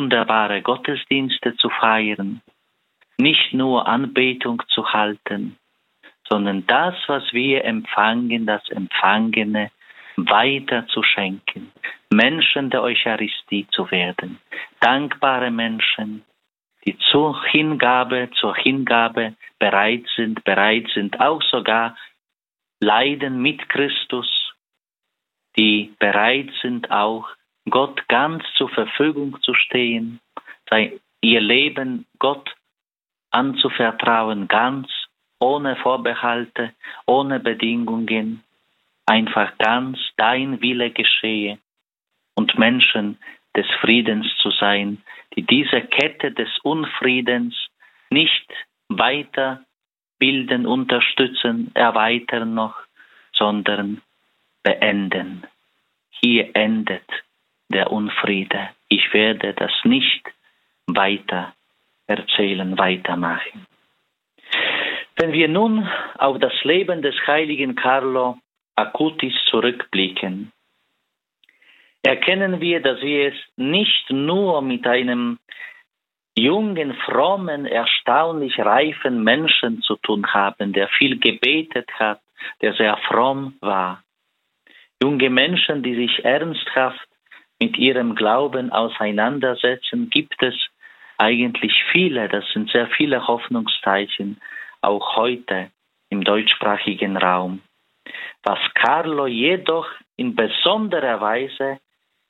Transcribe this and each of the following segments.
wunderbare Gottesdienste zu feiern, nicht nur Anbetung zu halten, sondern das, was wir empfangen, das Empfangene weiter zu schenken, Menschen der Eucharistie zu werden, dankbare Menschen, die zur Hingabe bereit sind auch sogar leiden mit Christus, die bereit sind auch Gott ganz zur Verfügung zu stehen, ihr Leben Gott anzuvertrauen, ganz ohne Vorbehalte, ohne Bedingungen, einfach ganz dein Wille geschehe und Menschen des Friedens zu sein, die diese Kette des Unfriedens nicht weiter bilden, unterstützen, erweitern noch, sondern beenden. Hier endet der Unfriede. Ich werde das nicht weiter erzählen, weitermachen. Wenn wir nun auf das Leben des heiligen Carlo Acutis zurückblicken, erkennen wir, dass wir es nicht nur mit einem jungen, frommen, erstaunlich reifen Menschen zu tun haben, der viel gebetet hat, der sehr fromm war. Junge Menschen, die sich ernsthaft mit ihrem Glauben auseinandersetzen, gibt es eigentlich viele. Das sind sehr viele Hoffnungszeichen, auch heute im deutschsprachigen Raum. Was Carlo jedoch in besonderer Weise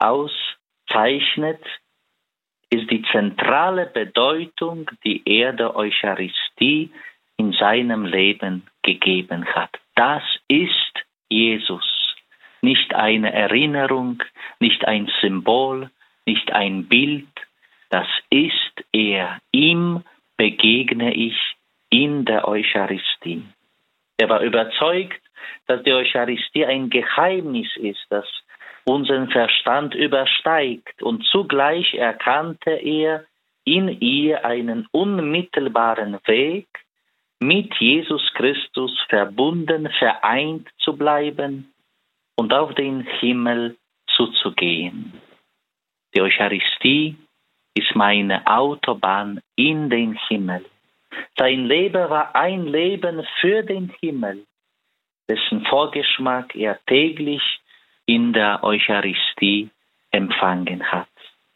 auszeichnet, ist die zentrale Bedeutung, die er der Eucharistie in seinem Leben gegeben hat. Das ist Jesus. Nicht eine Erinnerung, nicht ein Symbol, nicht ein Bild. Das ist er. Ihm begegne ich in der Eucharistie. Er war überzeugt, dass die Eucharistie ein Geheimnis ist, das unseren Verstand übersteigt, und zugleich erkannte er in ihr einen unmittelbaren Weg, mit Jesus Christus verbunden, vereint zu bleiben und auf den Himmel zuzugehen. Die Eucharistie ist meine Autobahn in den Himmel. Sein Leben war ein Leben für den Himmel, dessen Vorgeschmack er täglich in der Eucharistie empfangen hat.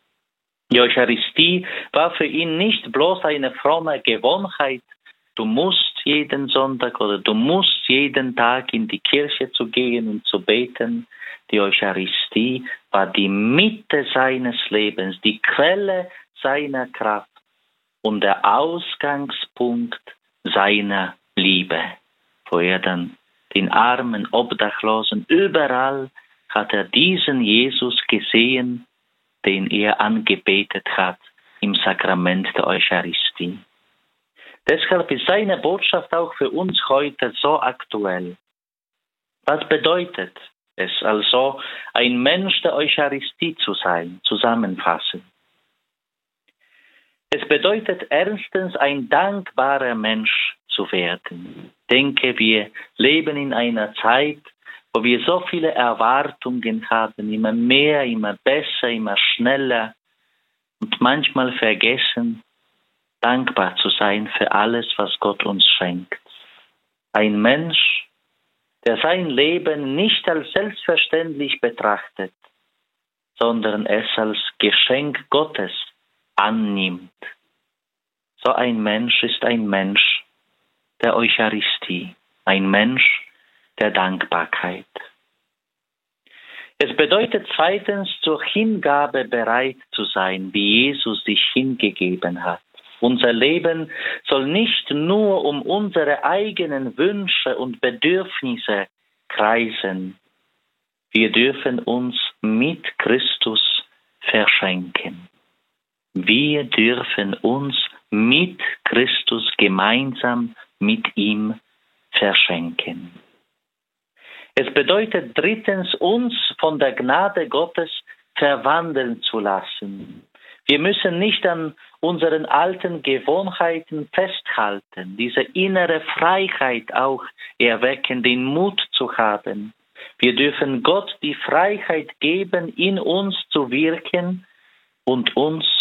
Die Eucharistie war für ihn nicht bloß eine fromme Gewohnheit, du musst jeden Sonntag oder du musst jeden Tag in die Kirche zu gehen und zu beten. Die Eucharistie war die Mitte seines Lebens, die Quelle seiner Kraft und der Ausgangspunkt seiner Liebe, wo er dann den Armen, Obdachlosen, überall hat er diesen Jesus gesehen, den er angebetet hat im Sakrament der Eucharistie. Deshalb ist seine Botschaft auch für uns heute so aktuell. Was bedeutet es also, ein Mensch der Eucharistie zu sein? Zusammenfassen. Es bedeutet erstens, ein dankbarer Mensch zu werden. Ich denke, wir leben in einer Zeit, wo wir so viele Erwartungen haben, immer mehr, immer besser, immer schneller und manchmal vergessen, dankbar zu sein für alles, was Gott uns schenkt. Ein Mensch, der sein Leben nicht als selbstverständlich betrachtet, sondern es als Geschenk Gottes annimmt. So ein Mensch ist ein Mensch der Eucharistie, ein Mensch der Dankbarkeit. Es bedeutet zweitens, zur Hingabe bereit zu sein, wie Jesus sich hingegeben hat. Unser Leben soll nicht nur um unsere eigenen Wünsche und Bedürfnisse kreisen. Wir dürfen uns mit Christus verschenken. Wir dürfen uns mit Christus gemeinsam mit ihm verschenken. Es bedeutet drittens, uns von der Gnade Gottes verwandeln zu lassen. Wir müssen nicht an unseren alten Gewohnheiten festhalten, diese innere Freiheit auch erwecken, den Mut zu haben. Wir dürfen Gott die Freiheit geben, in uns zu wirken und uns